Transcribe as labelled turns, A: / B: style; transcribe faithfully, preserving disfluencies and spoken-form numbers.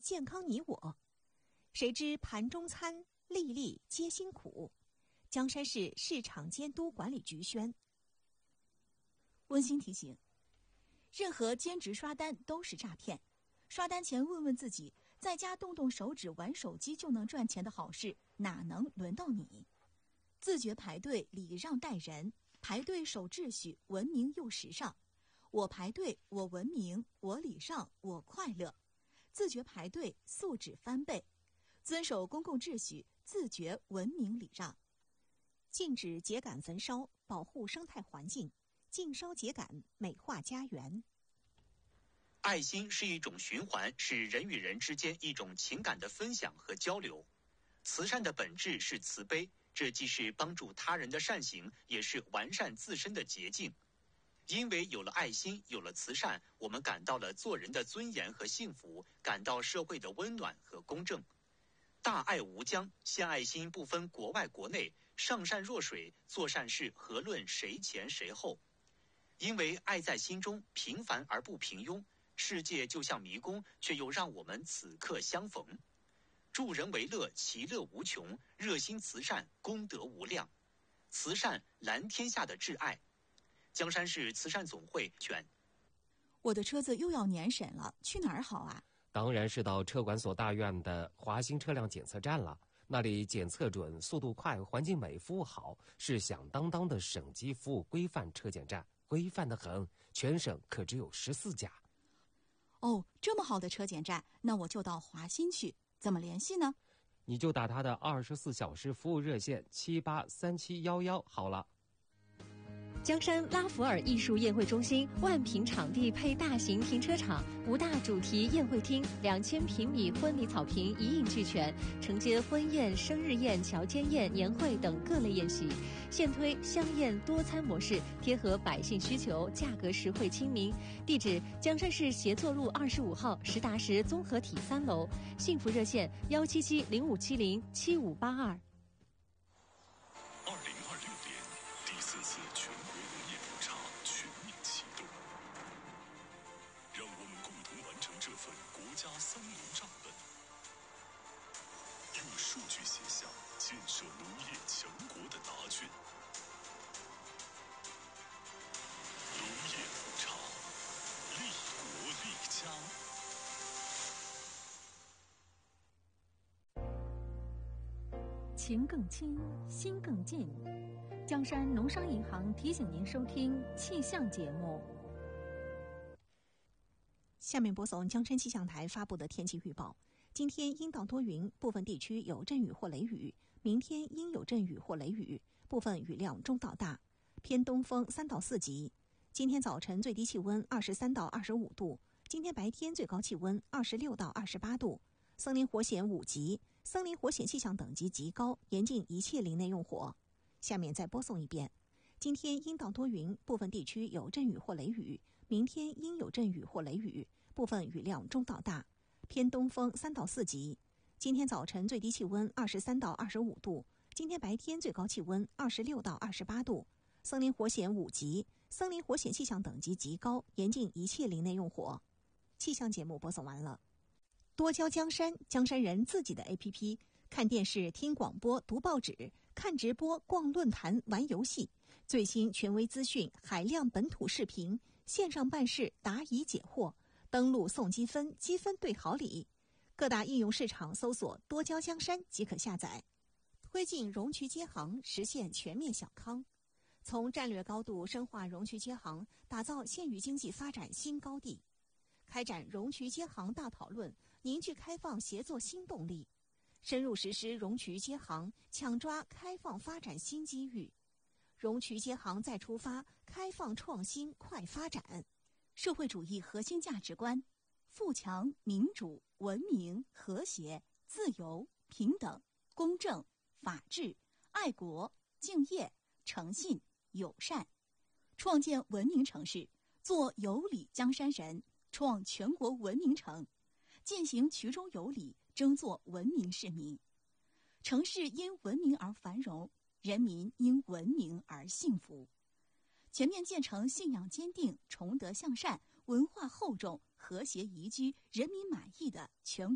A: 健康你我。谁知盘中餐，粒粒皆辛苦。江山市市场监督管理局宣。
B: 温馨提醒：任何兼职刷单都是诈骗。刷单前问问自己，在家动动手指玩手机就能赚钱的好事，哪能轮到你？自觉排队，礼让待人，排队守秩序，文明又时尚。我排队，我文明，我礼让，我快乐。自觉排队，素质翻倍。遵守公共秩序，自觉文明礼让。
A: 禁止秸秆焚烧，保护生态环境；禁烧秸秆，美化家园。
C: 爱心是一种循环，是人与人之间一种情感的分享和交流。慈善的本质是慈悲，这既是帮助他人的善行，也是完善自身的捷径。因为有了爱心，有了慈善，我们感到了做人的尊严和幸福，感到社会的温暖和公正。大爱无疆，献爱心不分国外国内，上善若水，做善事何论谁前谁后。因为爱在心中，平凡而不平庸，世界就像迷宫，却又让我们此刻相逢。助人为乐，其乐无穷；热心慈善，功德无量。慈善蓝天下的挚爱。江山市慈善总会选。
B: 我的车子又要年审了，去哪儿好啊？
D: 当然是到车管所大院的华新车辆检测站了。那里检测准，速度快，环境美，服务好，是响当当的省级服务规范车检站，规范得很，全省可只有十四家。
B: 哦，这么好的车检站，那我就到华新去。怎么联系呢？
D: 你就打他的二十四小时服务热线七八三七幺幺好了。
E: 江山拉弗尔艺术宴会中心万平场地配大型停车场，五大主题宴会厅，两千平米婚礼草坪一应俱全，承接婚宴、生日宴、乔间宴、年会等各类宴席。现推香宴多餐模式，贴合百姓需求，价格实惠亲民。地址：江山市协作路二十五号实达实综合体三楼。幸福热线：幺七七零五七零七五八二。
F: 二零二六年第四次全国农业普查全面启动，让我们共同完成这份国家三农账本，用数据写下建设农业强国的答卷。农业普查，利国利家。
G: 情更亲，心更近。江山农商银行提醒您收听气象节目。
A: 下面播送江山气象台发布的天气预报。今天阴到多云，部分地区有阵雨或雷雨；明天阴有阵雨或雷雨，部分雨量中到大，偏东风三到四级。今天早晨最低气温二十三到二十五度，今天白天最高气温二十六到二十八度。森林火险五级，森林火险气象等级极高，严禁一切林内用火。下面再播送一遍。今天阴到多云，部分地区有阵雨或雷雨；明天阴有阵雨或雷雨，部分雨量中到大，偏东风三到四级。今天早晨最低气温二十三到二十五度，今天白天最高气温二十六到二十八度。森林火险五级，森林火险气象等级极高，严禁一切林内用火。气象节目播送完了。多交江山，江山人自己的 A P P， 看电视、听广播、读报纸，看直播、逛论坛、玩游戏，最新权威资讯，海量本土视频，线上办事，答疑解惑，登录送积分，积分兑好礼。各大应用市场搜索多交江山即可下载。推进融渠接行，实现全面小康。从战略高度深化融渠接行，打造县域经济发展新高地。开展融渠接行大讨论，凝聚开放协作新动力，深入实施融渠接行，抢抓开放发展新机遇。融渠接行再出发，开放创新快发展。
B: 社会主义核心价值观：富强、民主、文明、和谐、自由、平等、公正、法治、爱国、敬业、诚信、友善。创建文明城市，做有礼江山人，创全国文明城，践行衢中有礼，争做文明市民。城市因文明而繁荣，人民因文明而幸福。全面建成信仰坚定、崇德向善、文化厚重、和谐宜居、人民满意的全